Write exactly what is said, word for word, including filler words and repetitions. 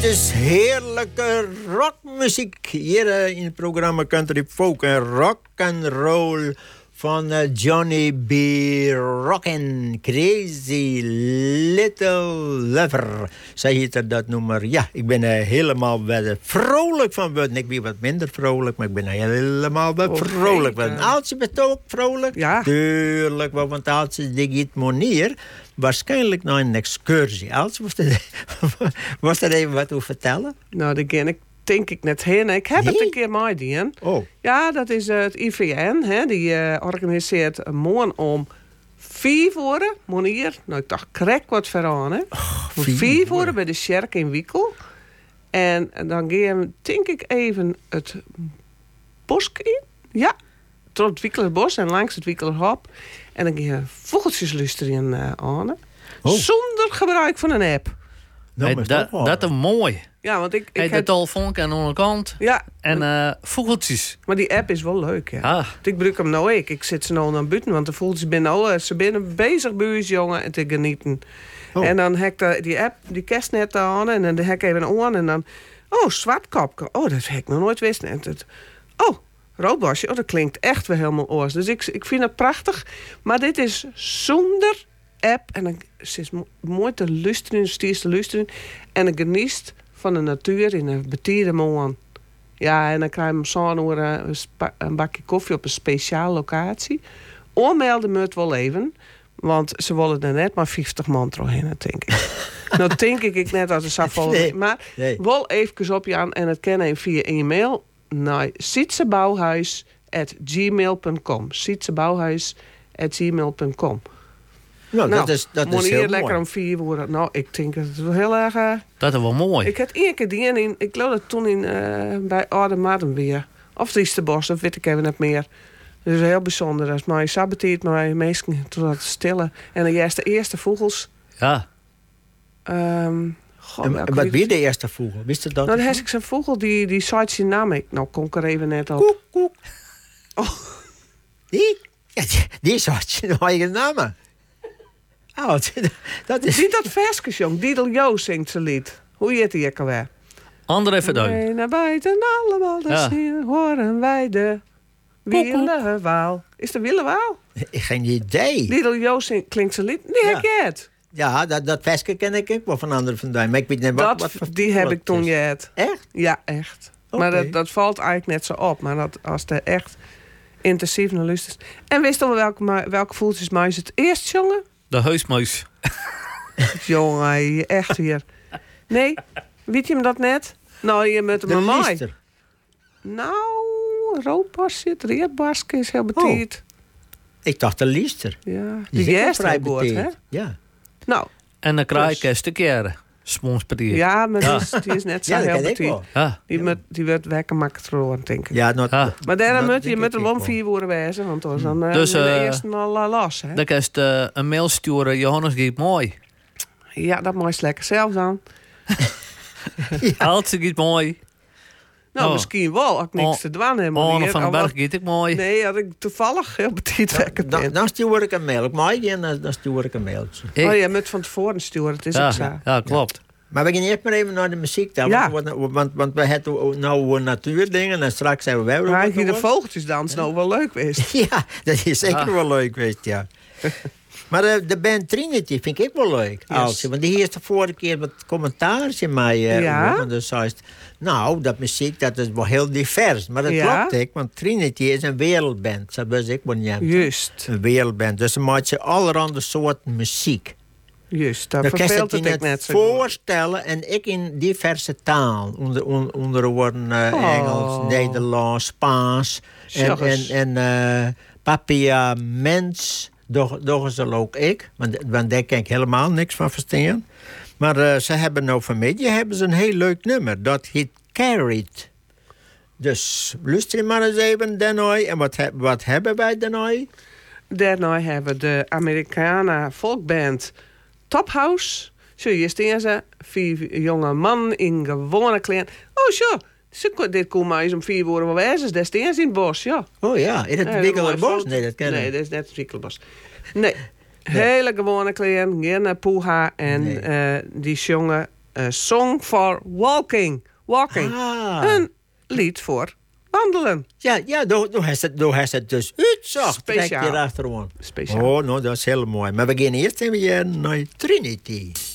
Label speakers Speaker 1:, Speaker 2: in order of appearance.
Speaker 1: is heerlijke rockmuziek. Hier uh, in het programma Country Folk en Rock and Roll van uh, Johnny B. Rockin', Crazy Little Lover. Zij heet er dat nummer. Ja, ik ben uh, helemaal uh, vrolijk van worden. Ik ben wat minder vrolijk, maar ik ben helemaal uh, vrolijk van. Aaltje bent ook vrolijk?
Speaker 2: Ja.
Speaker 1: Tuurlijk, want Aaltje die gaat manier waarschijnlijk naar een excursie. Aaltje, was er, was er even wat over vertellen?
Speaker 2: Nou, daar ken ik denk ik net heen. Ik heb
Speaker 1: nee?
Speaker 2: het een keer meegedaan.
Speaker 1: Oh.
Speaker 2: Ja, dat is uh, het I V N. Hè, die uh, organiseert een morgen om vier uur. Monier. Nou, ik dacht, krek wat veraan. Hè.
Speaker 1: Oh,
Speaker 2: om vier uur bij de Sjerk in Wiekel. En, en dan ga je, denk ik, even het bos in. Ja, tot het Wiekelerbos en langs het Wiekelerhop. En dan ga je vogeltjes luisteren uh, aan. Oh. Zonder gebruik van een app.
Speaker 3: Nou, hey, dat, dat is mooi.
Speaker 2: Ja, want ik... ik
Speaker 3: hey,
Speaker 2: heb...
Speaker 3: de telefoon aan de andere kant.
Speaker 2: Ja.
Speaker 3: En uh, vogeltjes.
Speaker 2: Maar die app is wel leuk, ja.
Speaker 3: Ah.
Speaker 2: Ik gebruik hem nou ook. Ik zit ze nou aan buiten, want de vogeltjes zijn nou, ze binnen bezig buis, jongen, en te genieten. Oh. En dan heb ik die app, die kerst net aan, en dan heb ik even aan, en dan... Oh, zwartkopje. Oh, dat heb ik nog nooit wist. En het, oh, roodbosje. Oh, dat klinkt echt weer helemaal oors. Dus ik, ik vind het prachtig. Maar dit is zonder app. En dan is het mooi te luisteren, stiers te luisteren. En ik geniet van de natuur in een betierde molen. Ja, en dan krijg je hem zo'n een, een bakje koffie op een speciale locatie. Oormelden moet wel even. Want ze willen er net maar vijftig man doorheen, denk ik. Nou denk ik net als een safol. Nee, maar nee. Wel even op je aan en het kan even via e-mail naar sietsebouwhuis at gmail dot com. sietsebouwhuis at gmail dot com.
Speaker 1: Nou, nou, dat is, dat is heel
Speaker 2: lekker
Speaker 1: mooi.
Speaker 2: om vier woorden. Nou, ik denk dat het wel heel erg... Uh,
Speaker 3: dat is wel mooi.
Speaker 2: Ik had één keer die in, ik geloof dat toen in, uh, bij Oude weer. Of Driesterbos, dat weet ik even net meer. Dat is heel bijzonder. Dat is mij saboteert, maar meestal toen het stille. En dan juist de eerste vogels.
Speaker 3: Ja.
Speaker 2: Um, God,
Speaker 1: en, en wat weer de eerste vogel? Wist je dat?
Speaker 2: Nou, dan heb ik zo'n vogel die, die zei zijn naam. Ik, nou, kon ik er even net op.
Speaker 1: Koek, koek.
Speaker 2: Oh.
Speaker 1: Die? Ja, die, die zei zijn eigen naam. Oh, dat is...
Speaker 2: Zie dat versjes, jong. Diedel Jo zingt zijn lied. Hoe heet die ook alweer?
Speaker 3: André Verduin.
Speaker 2: Nee, naar buiten allemaal, dan ja. zien, horen wij de Wielerwaal. Is de Wielerwaal?
Speaker 1: Geen idee.
Speaker 2: Diedel Jo zingt, klinkt zijn lied. Die ja. heb je het.
Speaker 1: Ja, dat, dat versje ken ik ook wel van André Verduin. Maar ik weet niet wat,
Speaker 2: dat,
Speaker 1: wat voor
Speaker 2: die heb ik toen je het.
Speaker 1: Echt?
Speaker 2: Ja, echt. Okay. Maar dat, dat valt eigenlijk net zo op. Maar dat, als er echt intensief naar luistert. En wist je wel welke, welke voeltjes muis het eerst, jongen?
Speaker 3: De heusmuis.
Speaker 2: Jongen, echt weer. Nee, weet je hem dat net? Nou, je met hem mooi. Nou, roodbasje, het reetbasje is heel betiert.
Speaker 1: Oh, ik dacht de liester.
Speaker 2: Ja, die, die is vrij goed, hè?
Speaker 1: Ja.
Speaker 2: Nou.
Speaker 3: En dan krijg ik een stukje sponsperier.
Speaker 2: Ja, maar ja. Die, is, die is net zo ja, heel betiert.
Speaker 3: Ja.
Speaker 2: Die, ja. Met, die wordt wekken makkelijk, denk ik.
Speaker 1: Ja, not,
Speaker 3: ja.
Speaker 2: Maar daarom moet je met een om vier woorden wijzen, want dan hmm. uh, dus, uh, de eerste al uh, los. Hè?
Speaker 3: Dan kan je uh, een mail sturen, Johannes gaat mooi.
Speaker 2: Ja, dat mag je lekker zelf dan.
Speaker 3: ja. Altijd gaat mooi.
Speaker 2: Nou, oh. misschien wel, als ik niks oh. te doen heb.
Speaker 3: Anne van den Berg gaat ik mooi.
Speaker 2: Nee, had ik toevallig heel betiet wekken.
Speaker 1: Dan, dan, dan stuur ik een mail. Ik mag je en dan stuur ik een mailtje.
Speaker 2: Ik... Oh, je moet van tevoren sturen, het is
Speaker 3: ja,
Speaker 2: ook zo.
Speaker 3: Ja, klopt.
Speaker 1: Ja. Maar we gaan eerst maar even naar de muziek dan.
Speaker 2: Ja.
Speaker 1: Want, want, want we hebben nou natuurdingen en straks zijn we wel...
Speaker 2: Maar je de vogeltjes dansen nou wel leuk geweest.
Speaker 1: Ja, dat is zeker
Speaker 3: ja.
Speaker 1: wel leuk geweest, ja. Maar de, de band Trinity vind ik ook wel leuk. Yes. Alsje, want die heeft de vorige keer wat commentaar in mij. Uh,
Speaker 2: ja?
Speaker 1: Over, dus zei nou, dat muziek dat is wel heel divers. Maar dat
Speaker 2: ja?
Speaker 1: klopt ik, want Trinity is een wereldband. Dat was ik wel niet.
Speaker 2: Juist.
Speaker 1: Een wereldband. Dus dan maak je allerhande soorten muziek.
Speaker 2: Juist, dat verveelt het ik net zo.
Speaker 1: Voorstellen en ik in diverse taal. Onder, on, onder woorden uh, oh. Engels, Nederlands, Spaans. En, en, en uh, papiaments. Doch ze ook ik, want, want daar kan ik helemaal niks van verstaan. Maar uh, ze hebben nou vanmiddag hebben ze een heel leuk nummer. Dat heet Carried. Dus luister je maar eens even daarna. En wat, he, wat hebben wij daarna?
Speaker 2: Daarna hebben we de Amerikaanse folkband Top House. Zo, je staan ze. Vier jonge mannen in gewone kleren. Oh, zo. So. Dit komt maar eens om vier woorden van wijzers. Daar staan ze in het bos, ja.
Speaker 1: Oh ja, in het ja, Wiekelenbos? Nee, dat ken ik.
Speaker 2: Nee, dat is net het Wiekelenbos. Nee, nee, hele gewone kleren, geen poeha. En nee. uh, die jongen A Song for Walking. Walking.
Speaker 1: Ah.
Speaker 2: Een lied voor wandelen.
Speaker 1: Ja, ja, toen heeft het, toen heeft het dus uitzocht.
Speaker 2: Speciaal.
Speaker 1: Kijk hier achterom.
Speaker 2: Speciaal.
Speaker 1: Oh, nou, dat is heel mooi. Maar we gaan eerst even naar Trinity.